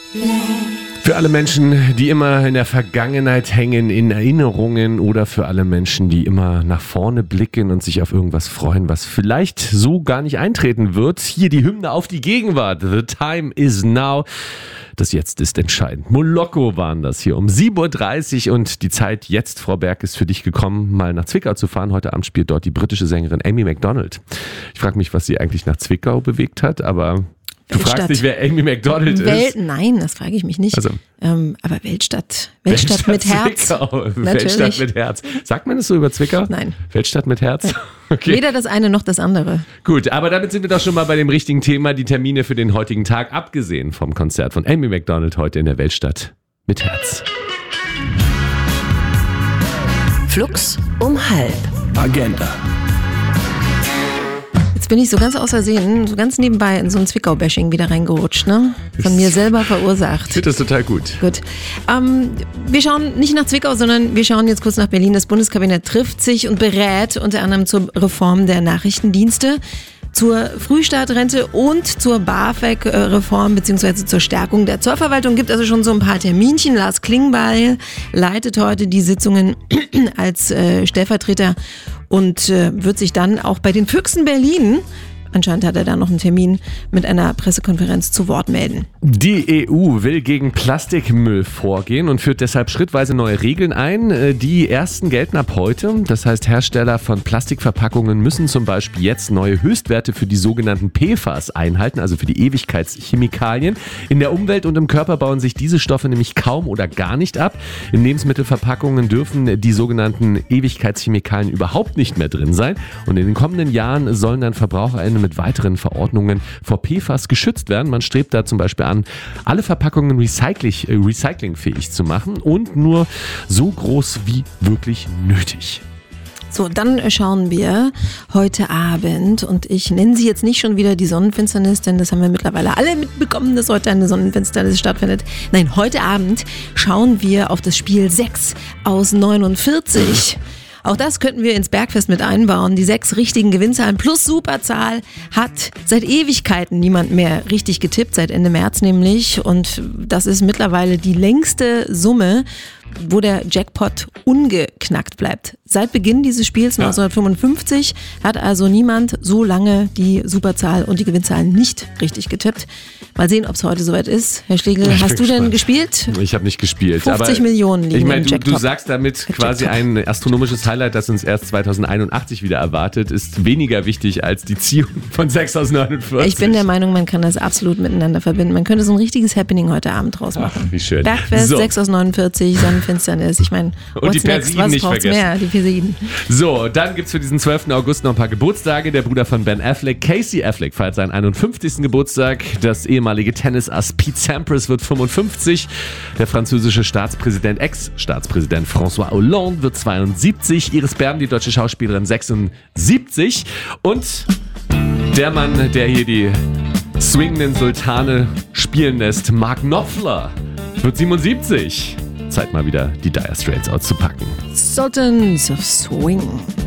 Für alle Menschen, die immer in der Vergangenheit hängen, in Erinnerungen, oder für alle Menschen, die immer nach vorne blicken und sich auf irgendwas freuen, was vielleicht so gar nicht eintreten wird. Hier die Hymne auf die Gegenwart. The time is now. Das Jetzt ist entscheidend. Moloko waren das hier um 7.30 Uhr und die Zeit jetzt, Frau Berg, ist für dich gekommen, mal nach Zwickau zu fahren. Heute Abend spielt dort die britische Sängerin Amy Macdonald. Ich frage mich, was sie eigentlich nach Zwickau bewegt hat, aber... Du fragst dich, wer Amy Macdonald ist? Nein, das frage ich mich nicht. Also, aber Weltstadt mit Herz. Zwickau. Weltstadt mit Herz. Sagt man das so über Zwickau? Nein. Weltstadt mit Herz? Okay. Weder das eine noch das andere. Gut, aber damit sind wir doch schon mal bei dem richtigen Thema. Die Termine für den heutigen Tag, abgesehen vom Konzert von Amy Macdonald heute in der Weltstadt mit Herz. Flux um 12:30. Agenda. Jetzt bin ich so ganz aus Versehen, so ganz nebenbei in so ein Zwickau-Bashing wieder reingerutscht, ne? Von mir selber verursacht. Ich finde das total gut. Gut. Wir schauen nicht nach Zwickau, sondern wir schauen jetzt kurz nach Berlin. Das Bundeskabinett trifft sich und berät unter anderem zur Reform der Nachrichtendienste, zur Frühstartrente und zur BAföG-Reform bzw. zur Stärkung der Zollverwaltung. Gibt also schon so ein paar Terminchen. Lars Klingbeil leitet heute die Sitzungen als Stellvertreter und wird sich dann auch bei den Füchsen Berlin, anscheinend hat er da noch einen Termin, mit einer Pressekonferenz zu Wort melden. Die EU will gegen Plastikmüll vorgehen und führt deshalb schrittweise neue Regeln ein. Die ersten gelten ab heute. Das heißt, Hersteller von Plastikverpackungen müssen zum Beispiel jetzt neue Höchstwerte für die sogenannten PFAS einhalten, also für die Ewigkeitschemikalien. In der Umwelt und im Körper bauen sich diese Stoffe nämlich kaum oder gar nicht ab. In Lebensmittelverpackungen dürfen die sogenannten Ewigkeitschemikalien überhaupt nicht mehr drin sein. Und in den kommenden Jahren sollen dann VerbraucherInnen mit weiteren Verordnungen vor PFAS geschützt werden. Man strebt da zum Beispiel an, alle Verpackungen recyclingfähig zu machen und nur so groß wie wirklich nötig. So, dann schauen wir heute Abend, und ich nenne sie jetzt nicht schon wieder die Sonnenfinsternis, denn das haben wir mittlerweile alle mitbekommen, dass heute eine Sonnenfinsternis stattfindet. Nein, heute Abend schauen wir auf das Spiel 6 aus 49. Auch das könnten wir ins Bergfest mit einbauen. Die 6 richtigen Gewinnzahlen plus Superzahl hat seit Ewigkeiten niemand mehr richtig getippt, seit Ende März nämlich. Und das ist mittlerweile die längste Summe, wo der Jackpot ungeknackt bleibt. Seit Beginn dieses Spiels 1955 hat also niemand so lange die Superzahl und die Gewinnzahlen nicht richtig getippt. Mal sehen, ob es heute soweit ist. Herr Schlegel, hast du denn gespielt? Ich habe nicht gespielt. 50 aber Millionen liegen ich meine, im Jackpot. Du sagst damit quasi ein astronomisches Highlight, das uns erst 2081 wieder erwartet, ist weniger wichtig als die Ziehung von 6 aus 49. Ich bin der Meinung, man kann das absolut miteinander verbinden. Man könnte so ein richtiges Happening heute Abend draus machen. Ach, wie schön. Bergfest, 6 aus 49, Sonnenfinsternis. Ich meine, und die Persiden nicht vergessen. Mehr? Die Persiden. So, dann gibt es für diesen 12. August noch ein paar Geburtstage. Der Bruder von Ben Affleck, Casey Affleck, feiert seinen 51. Geburtstag. Das ehemalige Tennisass Pete Sampras wird 55. Der französische Staatspräsident, Ex-Staatspräsident François Hollande wird 72. Iris Berben, die deutsche Schauspielerin, 76. Und der Mann, der hier die swingenden Sultane spielen lässt, Mark Knopfler, wird 77. Zeit mal wieder die Dire Straits auszupacken. Sultans of Swing.